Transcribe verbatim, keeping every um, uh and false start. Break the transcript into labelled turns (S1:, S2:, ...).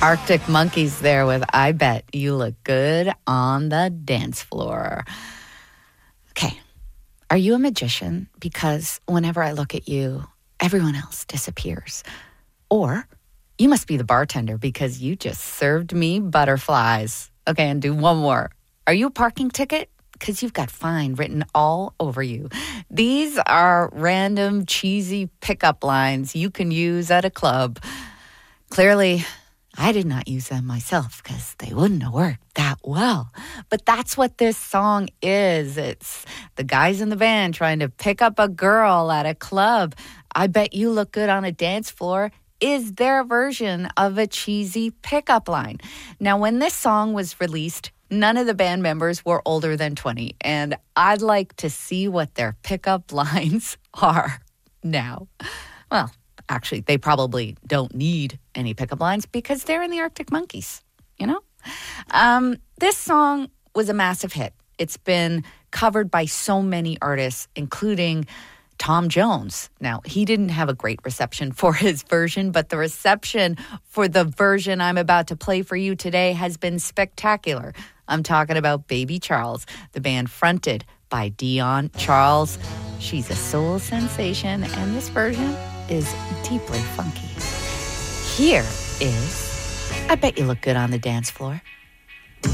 S1: Arctic Monkeys there with I Bet You Look Good on the Dance Floor. Okay, are you a magician? Because whenever I look at you, everyone else disappears. Or you must be the bartender because you just served me butterflies. Okay, and do one more. Are you a parking ticket? Because you've got fine written all over you. These are random, cheesy pickup lines you can use at a club. Clearly, I did not use them myself because they wouldn't have worked that well. But that's what this song is. It's the guys in the band trying to pick up a girl at a club. I Bet You Look Good on a Dance Floor is their version of a cheesy pickup line. Now, when this song was released, none of the band members were older than twenty, and I'd like to see what their pickup lines are now. Well, actually, they probably don't need any pickup lines because they're in the Arctic Monkeys, you know? Um, this song was a massive hit. It's been covered by so many artists, including Tom Jones. Now, he didn't have a great reception for his version, but the reception for the version I'm about to play for you today has been spectacular. I'm talking about Baby Charles, the band fronted by Dion Charles. She's a soul sensation, and this version is deeply funky. Here is I Bet You Look Good on the Dance Floor.